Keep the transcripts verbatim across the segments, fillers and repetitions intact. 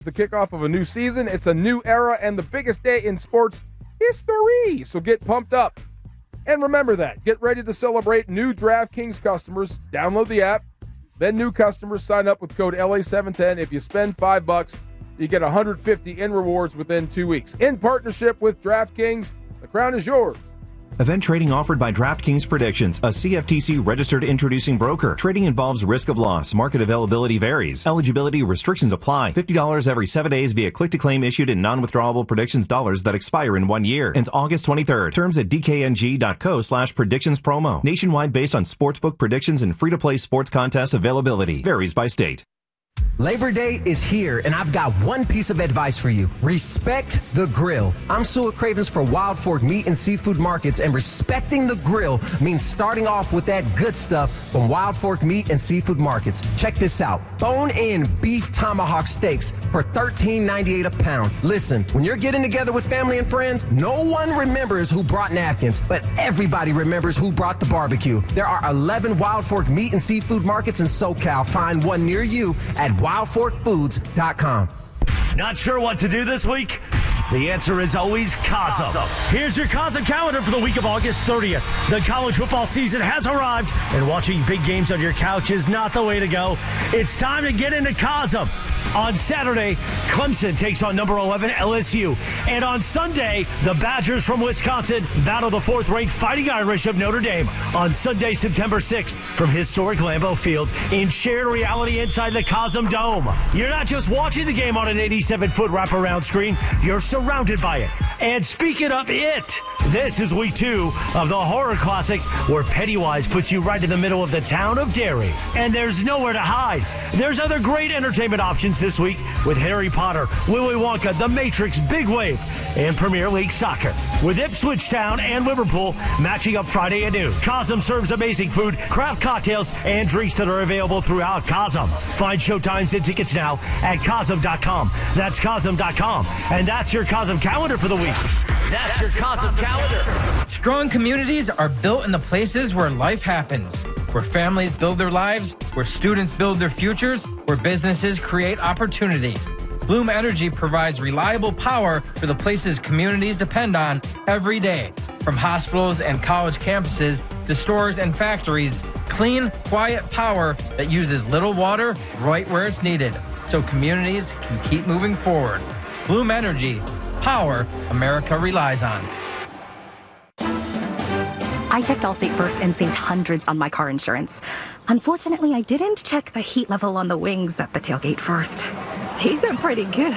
the kickoff of a new season. It's a new era and the biggest day in sports history. So get pumped up. And remember that. Get ready to celebrate new DraftKings customers. Download the app. Then new customers sign up with code L A seven ten. If you spend five bucks, you get one hundred fifty in rewards within two weeks. In partnership with DraftKings, the crown is yours. Event trading offered by DraftKings Predictions, a C F T C-registered introducing broker. Trading involves risk of loss. Market availability varies. Eligibility restrictions apply. fifty dollars every seven days via click-to-claim issued in non-withdrawable predictions dollars that expire in one year. Ends August twenty-third. Terms at dkng.co slash predictions promo. Nationwide based on sportsbook predictions and free-to-play sports contest availability. Varies by state. Labor Day is here, and I've got one piece of advice for you. Respect the grill. I'm Sue Cravens for Wild Fork Meat and Seafood Markets, and respecting the grill means starting off with that good stuff from Wild Fork Meat and Seafood Markets. Check this out. Bone-in beef tomahawk steaks for thirteen ninety-eight a pound. Listen, when you're getting together with family and friends, no one remembers who brought napkins, but everybody remembers who brought the barbecue. There are eleven Wild Fork Meat and Seafood Markets in SoCal. Find one near you at wild fork foods dot com. Not sure what to do this week? The answer is always Cosm. Here's your Cosm calendar for the week of August thirtieth. The college football season has arrived, and watching big games on your couch is not the way to go. It's time to get into Cosm. On Saturday, Clemson takes on number eleven L S U. And on Sunday, the Badgers from Wisconsin battle the fourth-ranked Fighting Irish of Notre Dame on Sunday, September sixth from historic Lambeau Field in shared reality inside the Cosm Dome. You're not just watching the game on an eighty-seven foot wraparound screen, you're surrounded by it. And speaking of it, this is week two of the horror classic where Pennywise puts you right in the middle of the town of Derry. And there's nowhere to hide. There's other great entertainment options this week with Harry Potter, Willy Wonka, The Matrix, Big Wave, and Premier League Soccer. With Ipswich Town and Liverpool matching up Friday at noon. Cosm serves amazing food, craft cocktails, and drinks that are available throughout Cosm. Find showtimes and tickets now at Cosm dot com. That's Cosm dot com. And that's your Cosm calendar for the week. That's your Cosm calendar. Strong communities are built in the places where life happens. Where families build their lives, where students build their futures, where businesses create opportunity. Bloom Energy provides reliable power for the places communities depend on every day. From hospitals and college campuses to stores and factories, clean, quiet power that uses little water right where it's needed, so communities can keep moving forward. Bloom Energy, power America relies on. I checked Allstate first and saved hundreds on my car insurance. Unfortunately, I didn't check the heat level on the wings at the tailgate first. These are pretty good.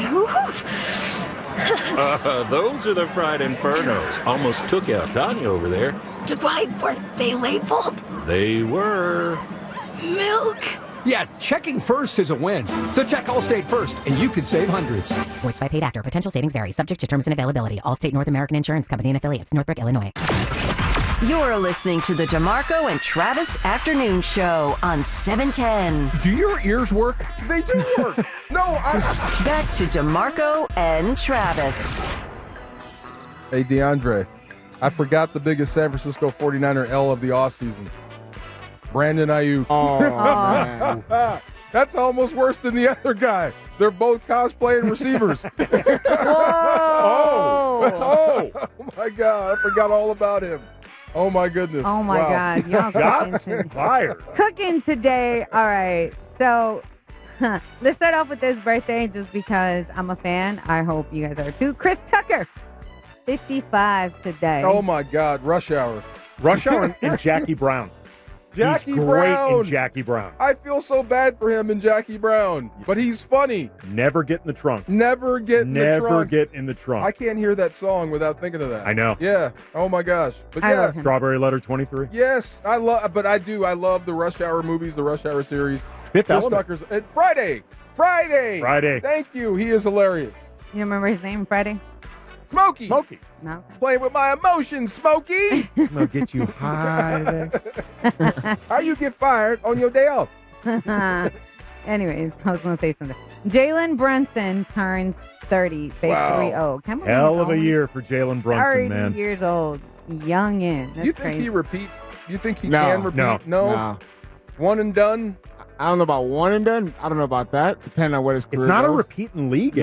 uh, those are the fried infernos. Almost took out Tanya over there. Why weren't they labeled? They were. Milk. Yeah, checking first is a win. So check Allstate first, and you could save hundreds. Voiced by paid actor. Potential savings vary. Subject to terms and availability. Allstate North American Insurance Company and affiliates. Northbrook, Illinois. You're listening to the DeMarco and Travis Afternoon Show on seven ten. Do your ears work? They do work. No, I... Back to DeMarco and Travis. Hey, DeAndre, I forgot the biggest San Francisco forty-niner L of the offseason. Brandon Ayuk. Oh, man. That's almost worse than the other guy. They're both cosplaying receivers. oh, oh, oh, my God. I forgot all about him. Oh, my goodness. Oh, my wow. God. Y'all Shots cooking, fired. cooking today. All right. So huh, let's start off with this birthday just because I'm a fan. I hope you guys are too. Chris Tucker, fifty-five today. Oh, my God. Rush Hour. Rush Hour and, and Jackie Brown. Jackie he's great Brown. in Jackie Brown. I feel so bad for him in Jackie Brown, but he's funny. Never get in the trunk. Never get in Never the trunk. Never get in the trunk. I can't hear that song without thinking of that. I know. Yeah. Oh my gosh. But I yeah. love him. Strawberry Letter twenty-three. Yes, I love. But I do. I love the Rush Hour movies, the Rush Hour series. Fifth Chris Element. Tucker's and Friday. Friday. Friday. Thank you. He is hilarious. You remember his name, Friday? Smokey. Smokey. No. Playing with my emotions, Smokey. I'm gonna get you high today. How you get fired on your day off? Anyways, I was going to say something. Jalen Brunson turns thirty. Big Wow. three oh. Come on. Hell of a year for Jalen Brunson, thirty man. years old. Youngin'. That's You think crazy. he repeats? You think he No. can repeat? No. No. No. One and done? I don't know about one and done. I don't know about that. Depending on what his career It's not a goes. repeating league